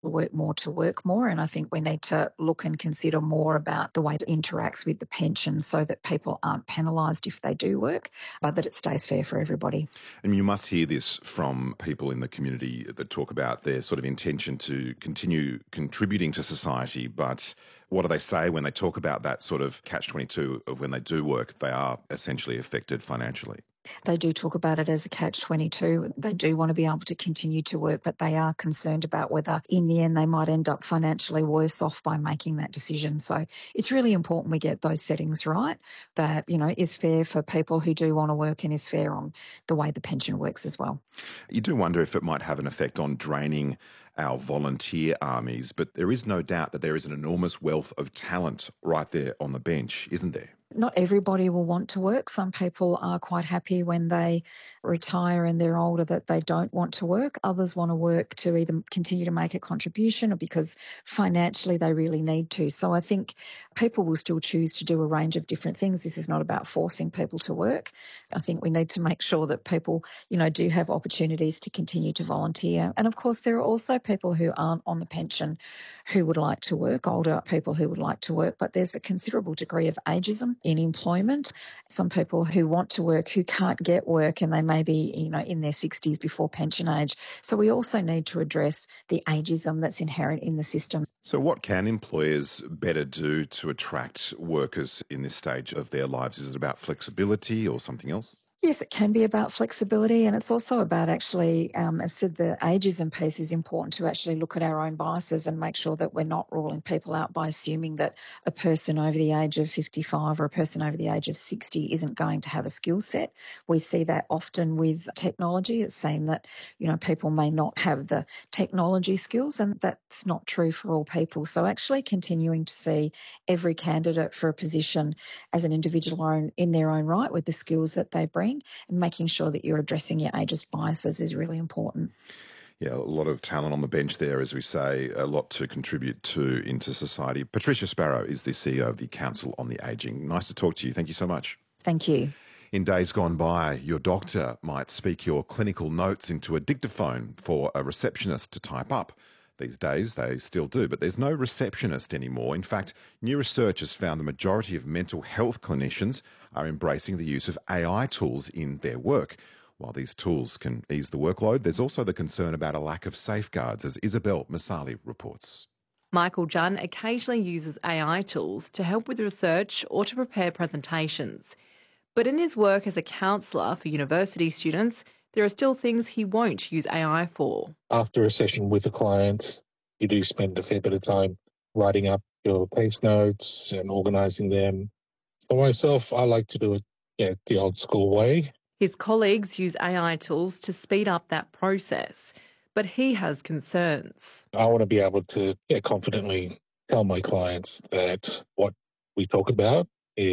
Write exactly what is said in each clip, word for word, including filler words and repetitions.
work more to work more. And I think we need to look and consider more about the way it interacts with the pension so that people aren't penalised if they do work, but that it stays fair for everybody. And you must hear this from people in the community that talk about their sort of intention to continue contributing to society, but what do they say when they talk about that sort of catch twenty-two of when they do work, they are essentially affected financially? They do talk about it as a catch twenty-two. They do want to be able to continue to work, but they are concerned about whether in the end they might end up financially worse off by making that decision. So it's really important we get those settings right, that, you know, is fair for people who do want to work and is fair on the way the pension works as well. You do wonder if it might have an effect on draining our volunteer armies, but there is no doubt that there is an enormous wealth of talent right there on the bench, isn't there? Not everybody will want to work. Some people are quite happy when they retire and they're older that they don't want to work. Others want to work to either continue to make a contribution or because financially they really need to. So I think people will still choose to do a range of different things. This is not about forcing people to work. I think we need to make sure that people, you know, do have opportunities to continue to volunteer. And of course, there are also people who aren't on the pension who would like to work, older people who would like to work, but there's a considerable degree of ageism in employment. Some people who want to work who can't get work and they may be, you know, in their sixties before pension age. So we also need to address the ageism that's inherent in the system. So what can employers better do to attract workers in this stage of their lives? Is it about flexibility or something else? Yes, it can be about flexibility, and it's also about actually, um, as I said, the ageism piece is important to actually look at our own biases and make sure that we're not ruling people out by assuming that a person over the age of fifty-five or a person over the age of sixty isn't going to have a skill set. We see that often with technology. It's saying that, you know, people may not have the technology skills, and that's not true for all people. So actually continuing to see every candidate for a position as an individual in their own right with the skills that they bring, and making sure that you're addressing your ageist biases is really important. Yeah, a lot of talent on the bench there, as we say, a lot to contribute to into society. Patricia Sparrow is the C E O of the Council on the Ageing. Nice to talk to you. Thank you so much. Thank you. In days gone by, your doctor might speak your clinical notes into a dictaphone for a receptionist to type up. These days, they still do, but there's no receptionist anymore. In fact, new research has found the majority of mental health clinicians are embracing the use of A I tools in their work. While these tools can ease the workload, there's also the concern about a lack of safeguards, as Isabel Masali reports. Michael Junn occasionally uses A I tools to help with research or to prepare presentations. But in his work as a counsellor for university students, there are still things he won't use A I for. After a session with a client, you do spend a fair bit of time writing up your case notes and organising them. For myself, I like to do it yeah, the old school way. His colleagues use A I tools to speed up that process, but he has concerns. I want to be able to yeah, confidently tell my clients that what we talk about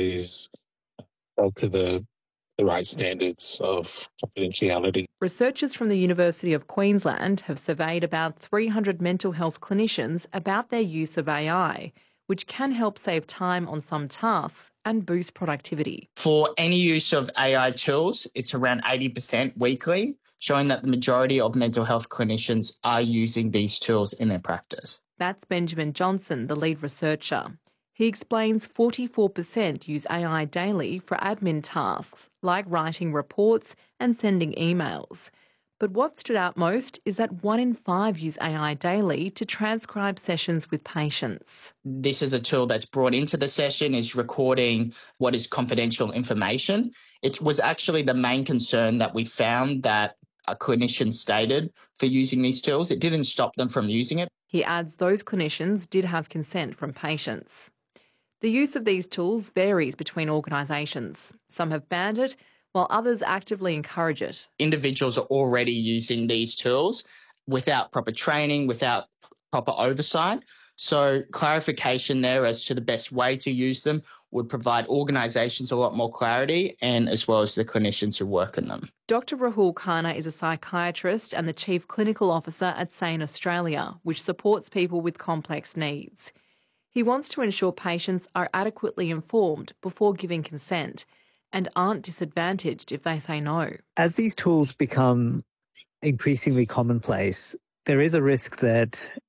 is held to the the right standards of confidentiality. Researchers from the University of Queensland have surveyed about three hundred mental health clinicians about their use of A I, which can help save time on some tasks and boost productivity. For any use of A I tools, it's around eighty percent weekly, showing that the majority of mental health clinicians are using these tools in their practice. That's Benjamin Johnson, the lead researcher. He explains forty-four percent use A I daily for admin tasks, like writing reports and sending emails. But what stood out most is that one in five use A I daily to transcribe sessions with patients. This is a tool that's brought into the session, is recording what is confidential information. It was actually the main concern that we found that a clinician stated for using these tools. It didn't stop them from using it. He adds those clinicians did have consent from patients. The use of these tools varies between organisations. Some have banned it, while others actively encourage it. Individuals are already using these tools without proper training, without proper oversight. So clarification there as to the best way to use them would provide organisations a lot more clarity, and as well as the clinicians who work in them. Doctor Rahul Khanna is a psychiatrist and the Chief Clinical Officer at SANE Australia, which supports people with complex needs. He wants to ensure patients are adequately informed before giving consent and aren't disadvantaged if they say no. As these tools become increasingly commonplace, there is a risk that